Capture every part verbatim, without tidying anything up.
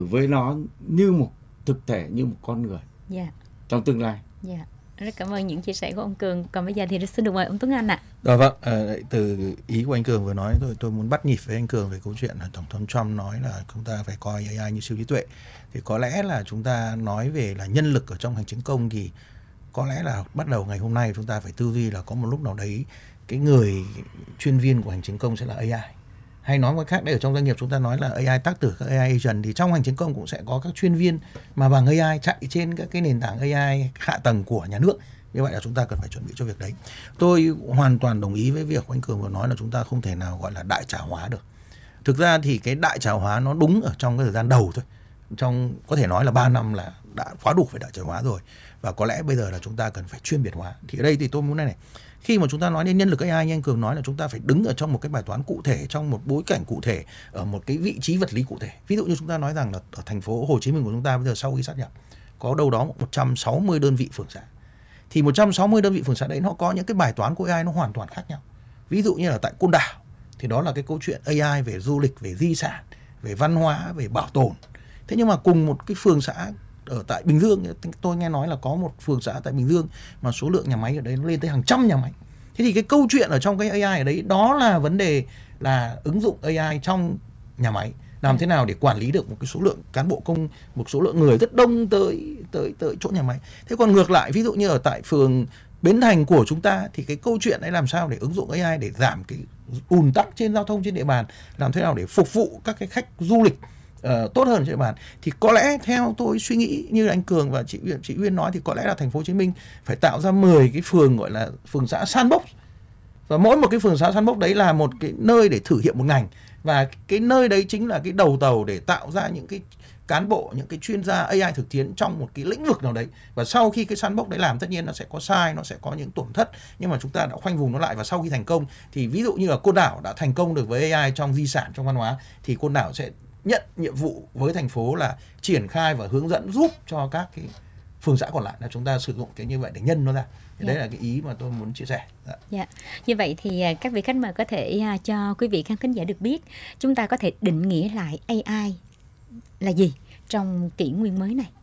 với nó như một thực thể, như một con người Dạ. trong tương lai. Dạ. Rất cảm ơn những chia sẻ của ông Cường. Còn bây giờ thì xin được mời ông Tuấn Anh ạ. Đó, vâng, à, từ ý của anh Cường vừa nói, tôi tôi muốn bắt nhịp với anh Cường về câu chuyện là Tổng thống Trump nói là chúng ta phải coi a i như siêu trí tuệ. Thì có lẽ là chúng ta nói về là nhân lực ở trong hành chính công thì có lẽ là bắt đầu ngày hôm nay chúng ta phải tư duy là có một lúc nào đấy cái người chuyên viên của hành chính công sẽ là a i. Hay nói một cách đây, ở trong doanh nghiệp chúng ta nói là a i tác tử, các a i agent, thì trong hành chính công cũng sẽ có các chuyên viên mà bằng a i chạy trên các cái nền tảng a i hạ tầng của nhà nước. Như vậy là chúng ta cần phải chuẩn bị cho việc đấy. Tôi hoàn toàn đồng ý với việc anh Cường vừa nói là chúng ta không thể nào gọi là đại trà hóa được. Thực ra thì cái đại trà hóa nó đúng ở trong cái thời gian đầu thôi. Trong có thể nói là ba năm là đã quá đủ về đại trà hóa rồi. Và có lẽ bây giờ là chúng ta cần phải chuyên biệt hóa. Thì ở đây thì tôi muốn này này. Khi mà chúng ta nói đến nhân lực a i, như anh Cường nói là chúng ta phải đứng ở trong một cái bài toán cụ thể, trong một bối cảnh cụ thể, ở một cái vị trí vật lý cụ thể. Ví dụ như chúng ta nói rằng là ở thành phố Hồ Chí Minh của chúng ta bây giờ sau khi sát nhập có đâu đó một trăm sáu mươi đơn vị phường xã. Thì một trăm sáu mươi đơn vị phường xã đấy nó có những cái bài toán của a i nó hoàn toàn khác nhau. Ví dụ như là tại Côn Đảo thì đó là cái câu chuyện a i về du lịch, về di sản, về văn hóa, về bảo tồn. Thế nhưng mà cùng một cái phường xã ở tại Bình Dương, tôi nghe nói là có một phường xã tại Bình Dương mà số lượng nhà máy ở đấy nó lên tới hàng trăm nhà máy. Thế thì cái câu chuyện ở trong cái a i ở đấy đó là vấn đề là ứng dụng a i trong nhà máy, làm thế nào để quản lý được một cái số lượng cán bộ công, một số lượng người rất đông tới tới tới chỗ nhà máy. Thế còn ngược lại, ví dụ như ở tại phường Bến Thành của chúng ta thì cái câu chuyện ấy làm sao để ứng dụng a i để giảm cái ùn tắc trên giao thông trên địa bàn, làm thế nào để phục vụ các cái khách du lịch Uh, tốt hơn trên địa bàn. Thì có lẽ theo tôi suy nghĩ như anh Cường và chị Uyên, chị Uyên nói thì có lẽ là thành phố Hồ Chí Minh phải tạo ra mười cái phường gọi là phường xã sandbox. Và mỗi một cái phường xã sandbox đấy là một cái nơi để thử nghiệm một ngành. Và cái nơi đấy chính là cái đầu tàu để tạo ra những cái cán bộ, những cái chuyên gia a i thực tiễn trong một cái lĩnh vực nào đấy. Và sau khi cái sandbox đấy làm, tất nhiên nó sẽ có sai, nó sẽ có những tổn thất, nhưng mà chúng ta đã khoanh vùng nó lại. Và sau khi thành công thì ví dụ như là Côn Đảo đã thành công được với a i trong di sản, trong văn hóa, thì Côn Đảo sẽ nhận nhiệm vụ với thành phố là triển khai và hướng dẫn giúp cho các cái phường xã còn lại là chúng ta sử dụng cái như vậy để nhân nó ra. Thì dạ. Đấy là cái ý mà tôi muốn chia sẻ. Dạ. Dạ. Như vậy thì các vị khách mời có thể cho quý vị khán thính giả được biết, chúng ta có thể định nghĩa lại a i là gì trong kỷ nguyên mới này?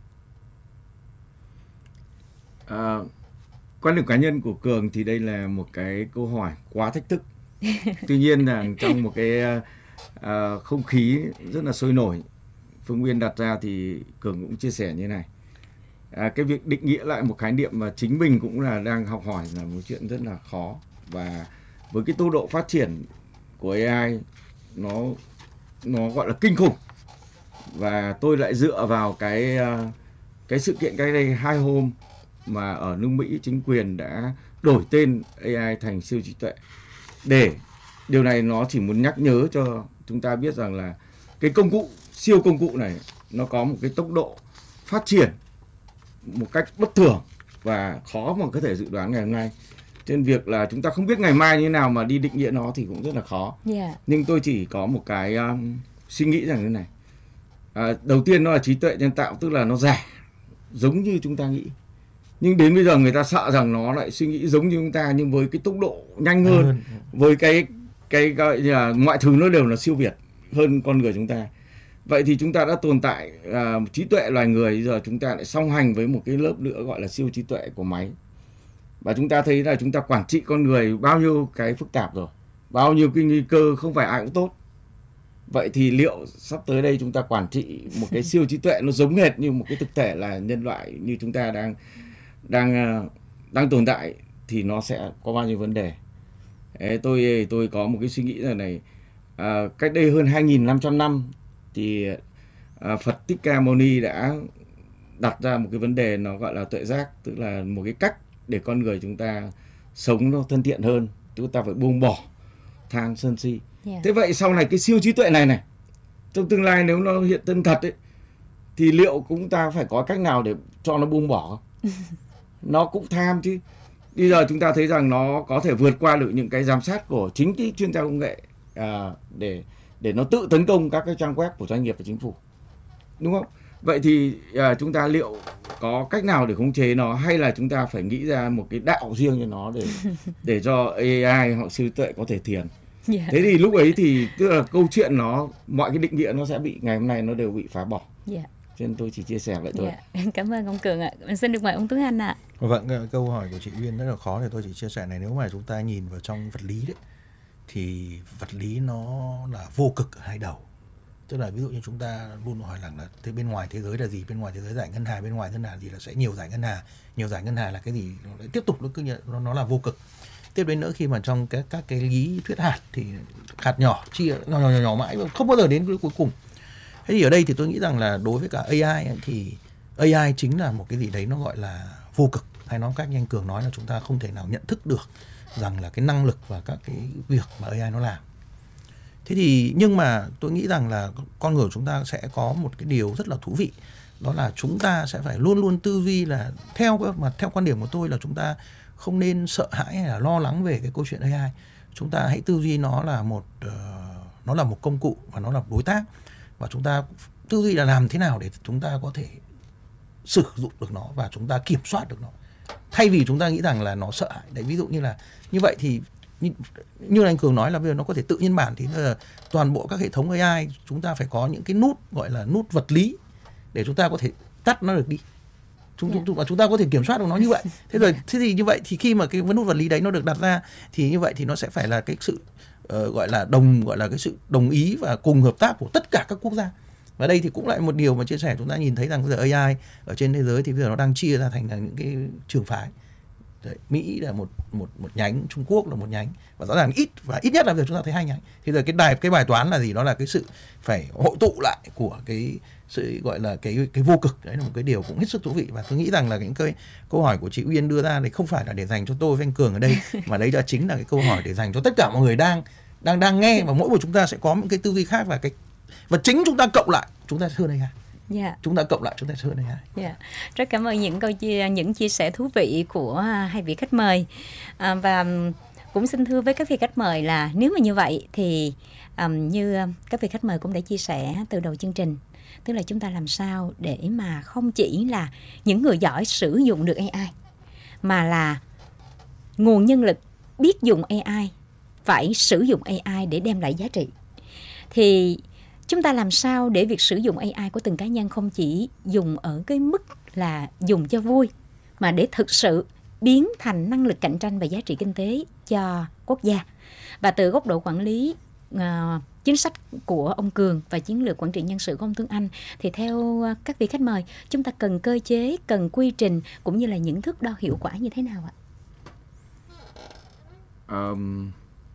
À, quan điểm cá nhân của Cường thì đây là một cái câu hỏi quá thách thức. Tuy nhiên là trong một cái À, không khí rất là sôi nổi Phương Uyên đặt ra thì Cường cũng chia sẻ như này. À, cái việc định nghĩa lại một khái niệm mà chính mình cũng là đang học hỏi là một chuyện rất là khó. Và với cái tốc độ phát triển của a i nó nó gọi là kinh khủng. Và tôi lại dựa vào cái cái sự kiện cách đây hai hôm mà ở nước Mỹ chính quyền đã đổi tên a i thành siêu trí tuệ. Để điều này nó chỉ muốn nhắc nhớ cho chúng ta biết rằng là cái công cụ, siêu công cụ này nó có một cái tốc độ phát triển một cách bất thường và khó mà có thể dự đoán ngày hôm nay. Trên việc là chúng ta không biết ngày mai như thế nào mà đi định nghĩa nó thì cũng rất là khó. Yeah. Nhưng tôi chỉ có một cái um, suy nghĩ rằng thế này. À, đầu tiên nó là trí tuệ nhân tạo, tức là nó giả giống như chúng ta nghĩ. Nhưng đến bây giờ người ta sợ rằng nó lại suy nghĩ giống như chúng ta nhưng với cái tốc độ nhanh hơn, với cái cái gọi là mọi thứ nó đều là siêu việt hơn con người chúng ta. Vậy thì chúng ta đã tồn tại uh, trí tuệ loài người, giờ chúng ta lại song hành với một cái lớp nữa gọi là siêu trí tuệ của máy. Và chúng ta thấy là chúng ta quản trị con người bao nhiêu cái phức tạp rồi, bao nhiêu cái nguy cơ không phải ai cũng tốt. Vậy thì liệu sắp tới đây chúng ta quản trị một cái siêu trí tuệ nó giống hệt như một cái thực thể là nhân loại như chúng ta đang đang đang tồn tại thì nó sẽ có bao nhiêu vấn đề? Đấy, tôi tôi có một cái suy nghĩ là này, à, cách đây hơn hai nghìn năm trăm năm thì à, Phật Thích Ca Mâu Ni đã đặt ra một cái vấn đề nó gọi là tuệ giác, tức là một cái cách để con người chúng ta sống nó thân thiện hơn, chúng ta phải buông bỏ tham sân si. Yeah. Thế vậy sau này cái siêu trí tuệ này này trong tương lai nếu nó hiện thân thật ấy, thì liệu chúng ta phải có cách nào để cho nó buông bỏ không? Nó cũng tham chứ. Bây giờ chúng ta thấy rằng nó có thể vượt qua được những cái giám sát của chính cái chuyên gia công nghệ à, để để nó tự tấn công các cái trang web của doanh nghiệp và chính phủ, đúng không? Vậy thì à, chúng ta liệu có cách nào để khống chế nó, hay là chúng ta phải nghĩ ra một cái đạo riêng cho nó để để cho a i hoặc siêu tuệ có thể thiền? Yeah. Thế thì lúc ấy thì tức là câu chuyện nó, mọi cái định nghĩa nó sẽ bị, ngày hôm nay nó đều bị phá bỏ. Yeah. Cho nên tôi chỉ chia sẻ vậy thôi. Yeah. Cảm ơn ông Cường ạ. Mình xin được mời ông Tuấn Anh ạ. Vâng, câu hỏi của chị Uyên rất là khó, thì tôi chỉ chia sẻ này. Nếu mà chúng ta nhìn vào trong vật lý đấy, thì vật lý nó là vô cực ở hai đầu. Tức là ví dụ như chúng ta luôn hỏi rằng là thế bên ngoài thế giới là gì, bên ngoài thế giới giải ngân hà, bên ngoài ngân hà gì là sẽ nhiều giải ngân hà, nhiều giải ngân hà là cái gì, nó lại tiếp tục nó cứ như nó, nó là vô cực. Tiếp đến nữa khi mà trong các các cái lý thuyết hạt thì hạt nhỏ chia nhỏ nhỏ nhỏ, nhỏ mãi không bao giờ đến cái cuối cùng. Thế thì ở đây thì tôi nghĩ rằng là đối với cả a i ấy, thì a i chính là một cái gì đấy nó gọi là vô cực, hay nói cách như anh Cường nói là chúng ta không thể nào nhận thức được rằng là cái năng lực và các cái việc mà a i nó làm. Thế thì nhưng mà tôi nghĩ rằng là con người chúng ta sẽ có một cái điều rất là thú vị, đó là chúng ta sẽ phải luôn luôn tư duy là theo mà theo quan điểm của tôi là chúng ta không nên sợ hãi hay là lo lắng về cái câu chuyện a i. Chúng ta hãy tư duy nó là một uh, nó là một công cụ và nó là đối tác, và chúng ta tư duy là làm thế nào để chúng ta có thể sử dụng được nó và chúng ta kiểm soát được nó, thay vì chúng ta nghĩ rằng là nó sợ hãi. Đấy, ví dụ như là như vậy thì như, như anh Cường nói là bây giờ nó có thể tự nhiên bản, thì là toàn bộ các hệ thống a i chúng ta phải có những cái nút gọi là nút vật lý để chúng ta có thể tắt nó được đi. Chúng, yeah. chúng, và chúng ta có thể kiểm soát được nó như vậy. Thế rồi thế thì như vậy thì khi mà cái nút vật lý đấy nó được đặt ra, thì như vậy thì nó sẽ phải là cái sự uh, gọi là đồng gọi là cái sự đồng ý và cùng hợp tác của tất cả các quốc gia. Và đây thì cũng lại một điều mà chia sẻ, chúng ta nhìn thấy rằng bây giờ a i ở trên thế giới thì bây giờ nó đang chia ra thành là những cái trường phái. Đấy, Mỹ là một một một nhánh, Trung Quốc là một nhánh, và rõ ràng ít và ít nhất là bây giờ chúng ta thấy hai nhánh. Thì giờ cái đài cái bài toán là gì? Đó là cái sự phải hội tụ lại của cái sự gọi là cái cái vô cực. Đấy là một cái điều cũng hết sức thú vị, và tôi nghĩ rằng là những cái câu hỏi của chị Uyên đưa ra thì không phải là để dành cho tôi với anh Cường ở đây, mà đấy là chính là cái câu hỏi để dành cho tất cả mọi người đang đang đang nghe, và mỗi một chúng ta sẽ có những cái tư duy khác, và cái và chính chúng ta cộng lại chúng ta sẽ hơn a i. Yeah. Chúng ta cộng lại chúng ta sẽ hơn a i. Yeah. Rất cảm ơn những câu chia những chia sẻ thú vị của hai vị khách mời, à, và cũng xin thưa với các vị khách mời là nếu mà như vậy thì um, như các vị khách mời cũng đã chia sẻ từ đầu chương trình, tức là chúng ta làm sao để mà không chỉ là những người giỏi sử dụng được a i, mà là nguồn nhân lực biết dùng a i phải sử dụng a i để đem lại giá trị. Thì chúng ta làm sao để việc sử dụng a i của từng cá nhân không chỉ dùng ở cái mức là dùng cho vui, mà để thực sự biến thành năng lực cạnh tranh và giá trị kinh tế cho quốc gia. Và từ góc độ quản lý, uh, chính sách của ông Cường và chiến lược quản trị nhân sự của ông Tuấn Anh, thì theo các vị khách mời, chúng ta cần cơ chế, cần quy trình, cũng như là những thước đo hiệu quả như thế nào ạ? Um,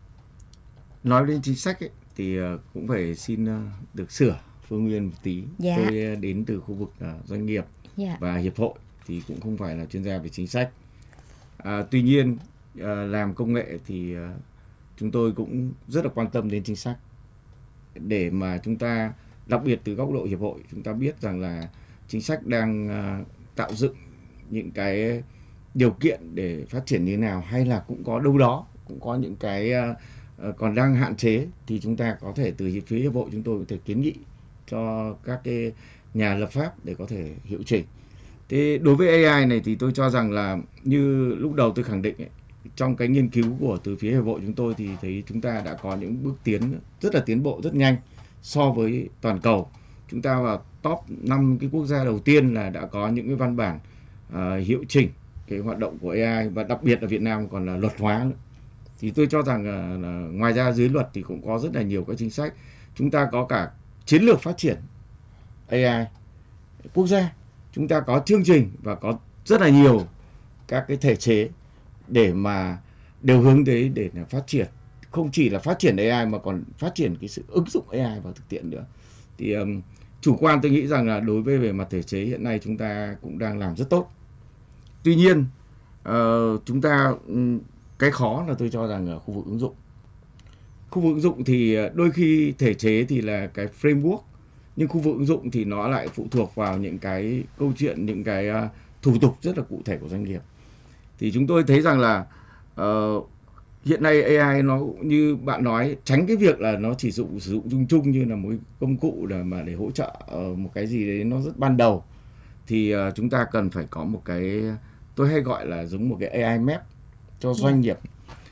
nói đến chính sách ấy, thì cũng phải xin được sửa Phương Nguyên một tí. Dạ. Tôi đến từ khu vực doanh nghiệp, dạ, và hiệp hội, thì cũng không phải là chuyên gia về chính sách. À, tuy nhiên làm công nghệ thì chúng tôi cũng rất là quan tâm đến chính sách, để mà chúng ta, đặc biệt từ góc độ hiệp hội, chúng ta biết rằng là chính sách đang tạo dựng những cái điều kiện để phát triển như thế nào, hay là cũng có đâu đó cũng có những cái còn đang hạn chế, thì chúng ta có thể từ phía hiệp hội chúng tôi có thể kiến nghị cho các cái nhà lập pháp để có thể hiệu chỉnh. Thế đối với a i này thì tôi cho rằng là như lúc đầu tôi khẳng định ấy, trong cái nghiên cứu của từ phía hiệp hội chúng tôi thì thấy chúng ta đã có những bước tiến rất là tiến bộ rất nhanh so với toàn cầu. Chúng ta vào top năm cái quốc gia đầu tiên là đã có những cái văn bản uh, hiệu chỉnh cái hoạt động của a i, và đặc biệt là Việt Nam còn là luật hóa nữa. Thì tôi cho rằng là, là ngoài ra dưới luật thì cũng có rất là nhiều các chính sách. Chúng ta có cả chiến lược phát triển a i quốc gia, chúng ta có chương trình và có rất là nhiều các cái thể chế để mà đều hướng tới để là phát triển, không chỉ là phát triển a i mà còn phát triển cái sự ứng dụng a i vào thực tiễn nữa. Thì um, chủ quan tôi nghĩ rằng là đối với về mặt thể chế hiện nay chúng ta cũng đang làm rất tốt. Tuy nhiên uh, chúng ta um, cái khó là tôi cho rằng ở khu vực ứng dụng. Khu vực ứng dụng thì đôi khi thể chế thì là cái framework, nhưng khu vực ứng dụng thì nó lại phụ thuộc vào những cái câu chuyện, những cái uh, thủ tục rất là cụ thể của doanh nghiệp. Thì chúng tôi thấy rằng là uh, hiện nay a i nó như bạn nói, tránh cái việc là nó chỉ dụng, sử dụng chung chung như là một công cụ để mà để hỗ trợ uh, một cái gì đấy nó rất ban đầu, thì uh, chúng ta cần phải có một cái, tôi hay gọi là giống một cái a i map cho doanh nghiệp.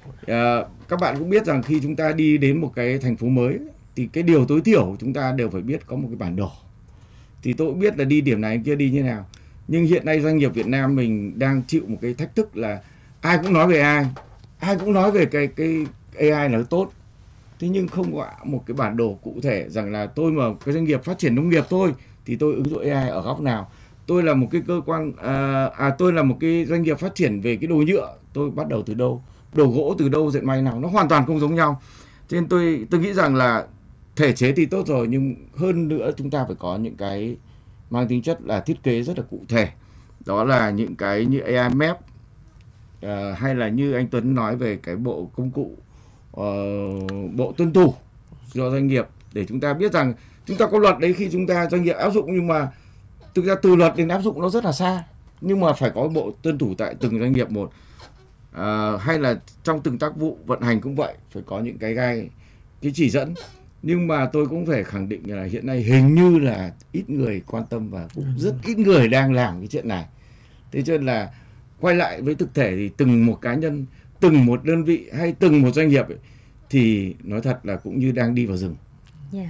À, các bạn cũng biết rằng khi chúng ta đi đến một cái thành phố mới thì cái điều tối thiểu chúng ta đều phải biết có một cái bản đồ. Thì tôi cũng biết là đi điểm này kia đi như nào. Nhưng hiện nay doanh nghiệp Việt Nam mình đang chịu một cái thách thức là ai cũng nói về a i, ai cũng nói về cái cái a i là tốt. Thế nhưng không có một cái bản đồ cụ thể rằng là tôi mà cái doanh nghiệp phát triển nông nghiệp thôi thì tôi ứng dụng a i ở góc nào. Tôi là một cái cơ quan à, à tôi là một cái doanh nghiệp phát triển về cái đồ nhựa, tôi bắt đầu từ đâu, đồ gỗ từ đâu, dệt may nào, nó hoàn toàn không giống nhau. Cho nên tôi tôi nghĩ rằng là thể chế thì tốt rồi, nhưng hơn nữa chúng ta phải có những cái mang tính chất là thiết kế rất là cụ thể. Đó là những cái như a i Map, uh, hay là như anh Tuấn nói về cái bộ công cụ, uh, bộ tuân thủ cho doanh nghiệp, để chúng ta biết rằng chúng ta có luật đấy khi chúng ta doanh nghiệp áp dụng, nhưng mà thực ra từ luật đến áp dụng nó rất là xa. Nhưng mà phải có bộ tuân thủ tại từng doanh nghiệp một. Uh, hay là trong từng tác vụ vận hành cũng vậy, phải có những cái gai, cái chỉ dẫn. Nhưng mà tôi cũng phải khẳng định là hiện nay hình như là ít người quan tâm và cũng rất ít người đang làm cái chuyện này. Thế cho nên là quay lại với thực thể thì từng một cá nhân, từng một đơn vị hay từng một doanh nghiệp ấy, thì nói thật là cũng như đang đi vào rừng. Yeah.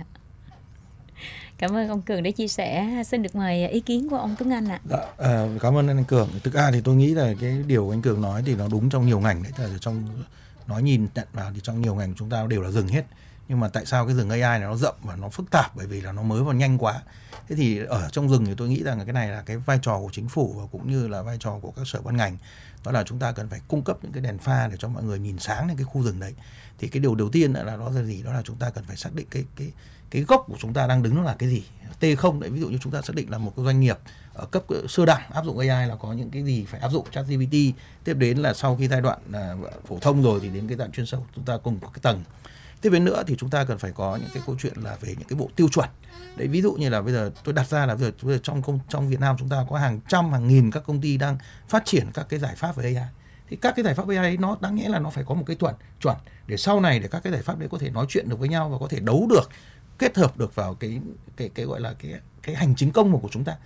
Cảm ơn ông Cường đã chia sẻ. Xin được mời ý kiến của ông Tuấn Anh ạ. Dạ, à, cảm ơn anh Cường. Thực ra thì tôi nghĩ là cái điều anh Cường nói thì nó đúng trong nhiều ngành đấy. Là trong nói nhìn nhận vào thì trong nhiều ngành chúng ta đều là rừng hết. Nhưng mà tại sao cái rừng a i này nó rộng và nó phức tạp? Bởi vì là nó mới và nhanh quá. Thế thì ở trong rừng thì tôi nghĩ rằng cái này là cái vai trò của chính phủ và cũng như là vai trò của các sở ban ngành. Đó là chúng ta cần phải cung cấp những cái đèn pha để cho mọi người nhìn sáng lên cái khu rừng đấy. Thì cái điều đầu tiên là đó là gì? Đó là chúng ta cần phải xác định cái cái cái gốc của chúng ta đang đứng nó là cái gì. T không đấy, ví dụ như chúng ta xác định là một cái doanh nghiệp ở cấp sơ đẳng áp dụng a i là có những cái gì phải áp dụng, ChatGPT. Tiếp đến là sau khi giai đoạn à, phổ thông rồi thì đến cái đoạn chuyên sâu chúng ta cùng có cái tầng. Tiếp đến nữa thì chúng ta cần phải có những cái câu chuyện là về những cái bộ tiêu chuẩn. Đấy, ví dụ như là bây giờ tôi đặt ra là bây giờ, bây giờ trong công trong Việt Nam chúng ta có hàng trăm hàng nghìn các công ty đang phát triển các cái giải pháp về a i. Thì các cái giải pháp a i ấy nó đáng nghĩa là nó phải có một cái chuẩn chuẩn để sau này để các cái giải pháp đấy có thể nói chuyện được với nhau và có thể đấu được, kết hợp được vào cái cái cái gọi là cái cái hành chính công của chúng ta,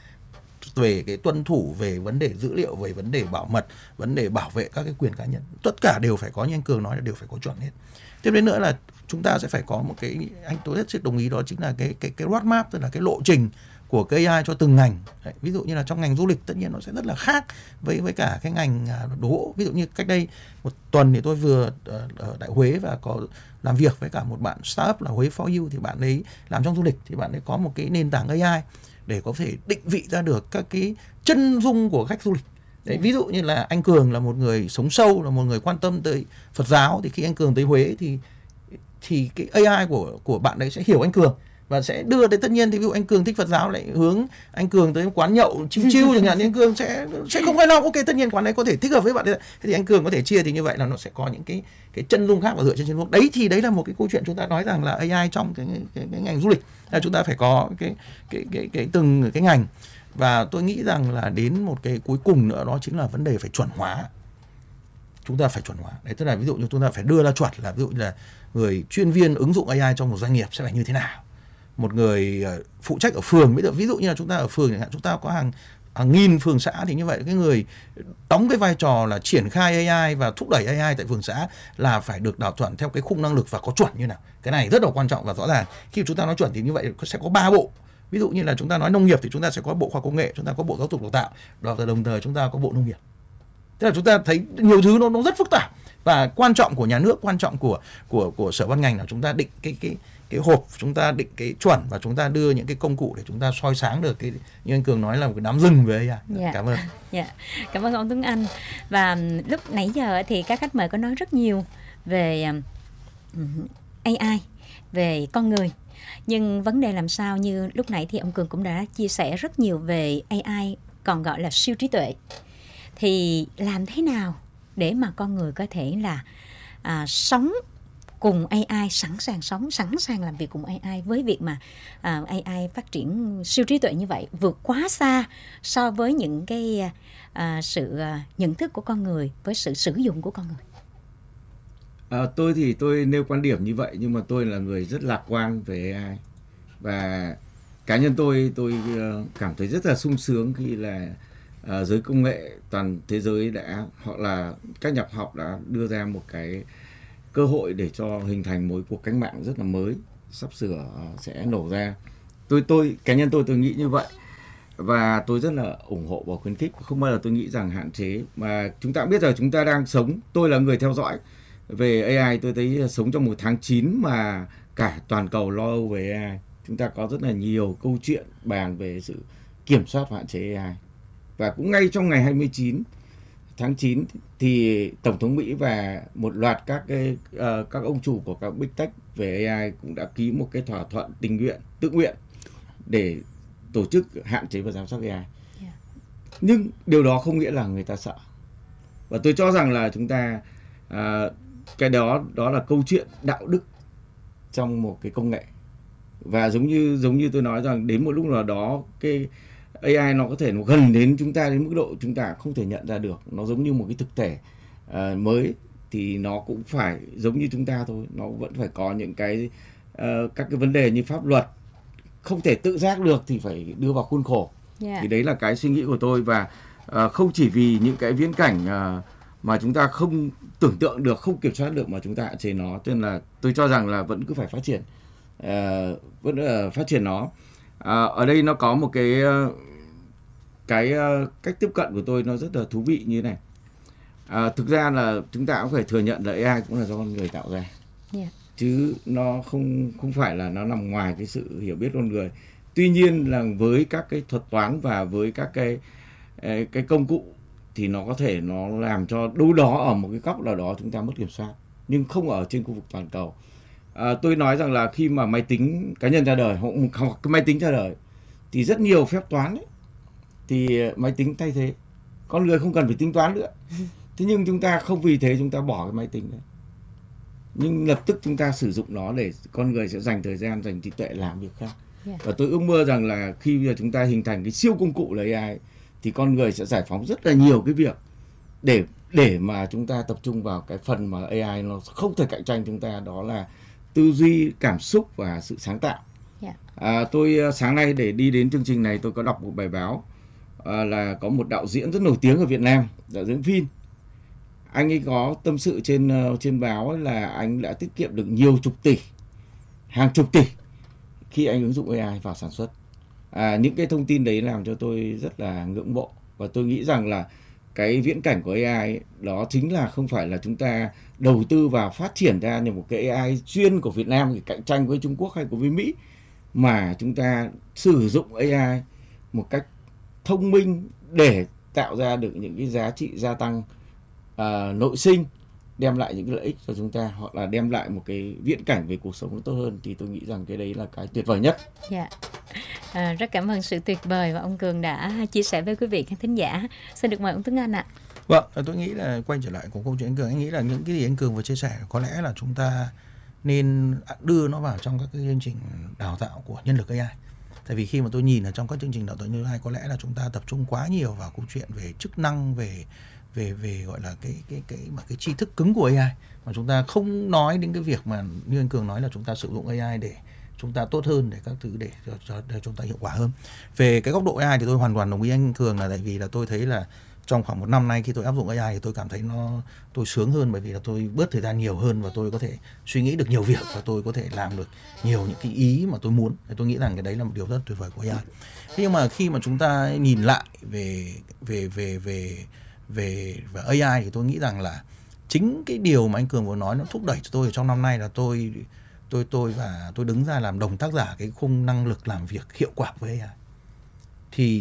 về cái tuân thủ, về vấn đề dữ liệu, về vấn đề bảo mật, vấn đề bảo vệ các cái quyền cá nhân, tất cả đều phải có, như anh Cường nói là đều phải có chuẩn hết. Tiếp đến nữa là chúng ta sẽ phải có một cái, anh tôi rất sự đồng ý, đó chính là cái cái cái roadmap, tức là cái lộ trình của cái a i cho từng ngành. Đấy, ví dụ như là trong ngành du lịch tất nhiên nó sẽ rất là khác với với cả cái ngành đồ gỗ. Ví dụ như cách đây một tuần thì tôi vừa ở tại Huế và có làm việc với cả một bạn startup là Huế for You, thì bạn ấy làm trong du lịch, thì bạn ấy có một cái nền tảng a i để có thể định vị ra được các cái chân dung của khách du lịch. Đấy, ví dụ như là anh Cường là một người sống sâu, là một người quan tâm tới Phật giáo, thì khi anh Cường tới Huế thì thì cái a i của của bạn đấy sẽ hiểu anh Cường và sẽ đưa tới, tất nhiên thì ví dụ anh Cường thích Phật giáo lại hướng anh Cường tới quán nhậu chill chill chẳng hạn, anh Cường sẽ sẽ không hài lòng, ok tất nhiên quán đấy có thể thích hợp với bạn đấy, thế thì anh Cường có thể chia, thì như vậy là nó sẽ có những cái cái chân dung khác và dựa trên chân dung đấy. Thì đấy là một cái câu chuyện chúng ta nói rằng là a i trong cái cái, cái ngành du lịch là chúng ta phải có cái cái cái cái từng cái ngành. Và tôi nghĩ rằng là đến một cái cuối cùng nữa, đó chính là vấn đề phải chuẩn hóa. Chúng ta phải chuẩn hóa. Đấy, tức là ví dụ như chúng ta phải đưa ra chuẩn là ví dụ như là người chuyên viên ứng dụng a i trong một doanh nghiệp sẽ phải như thế nào. Một người phụ trách ở phường, ví dụ, ví dụ như là chúng ta ở phường chẳng hạn, chúng ta có hàng hàng nghìn phường xã, thì như vậy cái người đóng cái vai trò là triển khai a i và thúc đẩy a i tại phường xã là phải được đào chuẩn theo cái khung năng lực và có chuẩn như nào. Cái này rất là quan trọng và rõ ràng. Khi chúng ta nói chuẩn thì như vậy sẽ có ba bộ. Ví dụ như là chúng ta nói nông nghiệp thì chúng ta sẽ có bộ khoa học công nghệ, chúng ta có bộ giáo dục đào tạo, và đồng thời chúng ta có bộ nông nghiệp. Tức là chúng ta thấy nhiều thứ nó nó rất phức tạp, và quan trọng của nhà nước, quan trọng của của của sở ban ngành là chúng ta định cái cái cái hộp, chúng ta định cái chuẩn và chúng ta đưa những cái công cụ để chúng ta soi sáng được cái, như anh Cường nói, là một cái đám rừng về a i. Dạ. Cảm ơn. Dạ. Cảm ơn ông Tuấn Anh. Và lúc nãy giờ thì các khách mời có nói rất nhiều về a i, về con người. Nhưng vấn đề làm sao, như lúc nãy thì ông Cường cũng đã chia sẻ rất nhiều về a i, còn gọi là siêu trí tuệ. Thì làm thế nào để mà con người có thể là à, sống cùng a i, sẵn sàng sống, sẵn sàng làm việc cùng a i, với việc mà à, a i phát triển siêu trí tuệ như vậy, vượt quá xa so với những cái à, sự à, nhận thức của con người, với sự sử dụng của con người. À, tôi thì tôi nêu quan điểm như vậy, nhưng mà tôi là người rất lạc quan về a i. Và cá nhân tôi, tôi cảm thấy rất là sung sướng khi là uh, giới công nghệ toàn thế giới đã, hoặc là các nhà khoa học đã đưa ra một cái cơ hội để cho hình thành một cuộc cách mạng rất là mới sắp sửa sẽ nổ ra. Tôi tôi cá nhân tôi tôi nghĩ như vậy, và tôi rất là ủng hộ và khuyến khích, không bao giờ tôi nghĩ rằng hạn chế. Mà chúng ta cũng biết rằng chúng ta đang sống, tôi là người theo dõi về a i, tôi thấy sống trong một tháng chín mà cả toàn cầu lo âu về a i. Chúng ta có rất là nhiều câu chuyện bàn về sự kiểm soát và hạn chế a i. Và cũng ngay trong ngày hai mươi chín tháng chín thì Tổng thống Mỹ và một loạt các cái, uh, các ông chủ của các Big Tech về a i cũng đã ký một cái thỏa thuận tình nguyện, tự nguyện để tổ chức hạn chế và giám sát a i. Yeah. Nhưng điều đó không nghĩa là người ta sợ. Và tôi cho rằng là chúng ta uh, cái đó đó là câu chuyện đạo đức trong một cái công nghệ. Và giống như giống như tôi nói rằng đến một lúc nào đó cái a i nó có thể nó gần đến chúng ta đến mức độ chúng ta không thể nhận ra được. Nó giống như một cái thực thể uh, mới, thì nó cũng phải giống như chúng ta thôi. Nó vẫn phải có những cái uh, các cái vấn đề như pháp luật không thể tự giác được thì phải đưa vào khuôn khổ. Yeah. Thì đấy là cái suy nghĩ của tôi. Và uh, không chỉ vì những cái viễn cảnh uh, mà chúng ta không tưởng tượng được, không kiểm soát được mà chúng ta hạn chế nó. Cho nên là tôi cho rằng là vẫn cứ phải phát triển, uh, vẫn uh, phát triển nó. Uh, ở đây nó có một cái uh, cái uh, cách tiếp cận của tôi nó rất là thú vị như thế này. Uh, thực ra là chúng ta cũng phải thừa nhận là a i cũng là do con người tạo ra. Yeah. Chứ nó không không phải là nó nằm ngoài cái sự hiểu biết con người. Tuy nhiên là với các cái thuật toán và với các cái cái công cụ thì nó có thể nó làm cho đâu đó ở một cái góc nào đó chúng ta mất kiểm soát, nhưng không ở trên khu vực toàn cầu. À, tôi nói rằng là khi mà máy tính cá nhân ra đời hoặc, hoặc cái máy tính ra đời thì rất nhiều phép toán ấy, thì máy tính thay thế, con người không cần phải tính toán nữa. Thế nhưng chúng ta không vì thế chúng ta bỏ cái máy tính đấy, nhưng lập tức chúng ta sử dụng nó để con người sẽ dành thời gian, dành trí tuệ làm việc khác. Yeah. Và tôi ước mơ rằng là khi bây giờ chúng ta hình thành cái siêu công cụ là a i thì con người sẽ giải phóng rất là nhiều cái việc để để mà chúng ta tập trung vào cái phần mà a i nó không thể cạnh tranh chúng ta, đó là tư duy, cảm xúc và sự sáng tạo. Yeah. À, tôi sáng nay để đi đến chương trình này tôi có đọc một bài báo à, là có một đạo diễn rất nổi tiếng ở Việt Nam, đạo diễn phim. Anh ấy có tâm sự trên trên báo ấy là anh đã tiết kiệm được nhiều chục tỷ, hàng chục tỷ khi anh ứng dụng a i vào sản xuất. À, những cái thông tin đấy làm cho tôi rất là ngưỡng mộ, và tôi nghĩ rằng là cái viễn cảnh của a i ấy, đó chính là không phải là chúng ta đầu tư vào phát triển ra như một cái a i chuyên của Việt Nam để cạnh tranh với Trung Quốc hay của với Mỹ, mà chúng ta sử dụng a i một cách thông minh để tạo ra được những cái giá trị gia tăng à, nội sinh, đem lại những cái lợi ích cho chúng ta, hoặc là đem lại một cái viễn cảnh về cuộc sống nó tốt hơn, thì tôi nghĩ rằng cái đấy là cái tuyệt vời nhất. Dạ. À, rất cảm ơn sự tuyệt vời mà ông Cường đã chia sẻ với quý vị khán thính giả. Xin được mời ông Tuấn Anh ạ. Vâng, tôi nghĩ là quay trở lại của câu chuyện anh Cường, anh nghĩ là những cái gì anh Cường vừa chia sẻ có lẽ là chúng ta nên đưa nó vào trong các cái chương trình đào tạo của nhân lực a i. Tại vì khi mà tôi nhìn ở trong các chương trình đào tạo nhân lực a i, có lẽ là chúng ta tập trung quá nhiều vào câu chuyện về chức năng, về về về gọi là cái cái cái mà cái tri thức cứng của a i, mà chúng ta không nói đến cái việc mà như anh Cường nói là chúng ta sử dụng a i để chúng ta tốt hơn, để các thứ để cho, cho để chúng ta hiệu quả hơn. Về cái góc độ a i thì tôi hoàn toàn đồng ý anh Cường, là tại vì là tôi thấy là trong khoảng một năm nay khi tôi áp dụng a i thì tôi cảm thấy nó tôi sướng hơn, bởi vì là tôi bớt thời gian nhiều hơn và tôi có thể suy nghĩ được nhiều việc và tôi có thể làm được nhiều những cái ý mà tôi muốn. Tôi nghĩ rằng cái đấy là một điều rất tuyệt vời của a i. Thế nhưng mà khi mà chúng ta nhìn lại về về về về về về a i thì tôi nghĩ rằng là chính cái điều mà anh Cường vừa nói nó thúc đẩy cho tôi ở trong năm nay là tôi tôi tôi và tôi đứng ra làm đồng tác giả cái khung năng lực làm việc hiệu quả với a i. Thì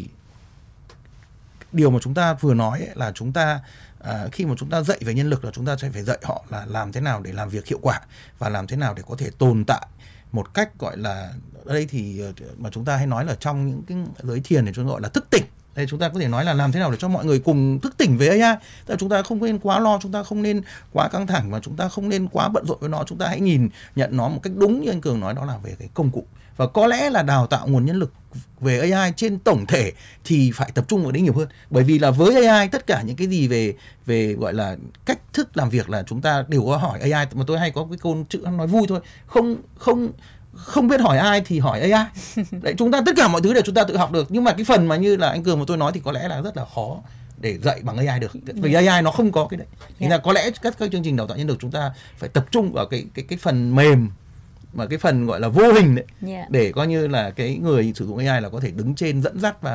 điều mà chúng ta vừa nói ấy là chúng ta à, khi mà chúng ta dạy về nhân lực là chúng ta sẽ phải dạy họ là làm thế nào để làm việc hiệu quả và làm thế nào để có thể tồn tại một cách gọi là, ở đây thì mà chúng ta hay nói là trong những cái giới thiền thì chúng ta gọi là thức tỉnh. Đây chúng ta có thể nói là làm thế nào để cho mọi người cùng thức tỉnh về a i. Tức là chúng ta không nên quá lo, chúng ta không nên quá căng thẳng và chúng ta không nên quá bận rộn với nó. Chúng ta hãy nhìn nhận nó một cách đúng như anh Cường nói, đó là về cái công cụ. Và có lẽ là đào tạo nguồn nhân lực về a i trên tổng thể thì phải tập trung vào đấy nhiều hơn. Bởi vì là với a i tất cả những cái gì về về gọi là cách thức làm việc là chúng ta đều có hỏi a i. Mà tôi hay có cái câu chữ nói vui thôi, không không không biết hỏi ai thì hỏi a i. Đấy, chúng ta tất cả mọi thứ để chúng ta tự học được, nhưng mà cái phần mà như là anh Cường và tôi nói thì có lẽ là rất là khó để dạy bằng a i được, vì a i nó không có cái đấy. Thế là có lẽ các các chương trình đào tạo nhân lực chúng ta phải tập trung vào cái cái cái phần mềm, mà cái phần gọi là vô hình đấy, yeah. để coi như là cái người sử dụng a i là có thể đứng trên dẫn dắt và